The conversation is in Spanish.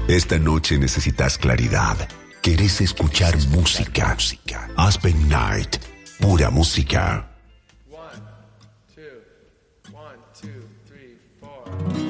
Esta noche necesitas claridad. ¿Querés escuchar música? Aspen Night, pura música.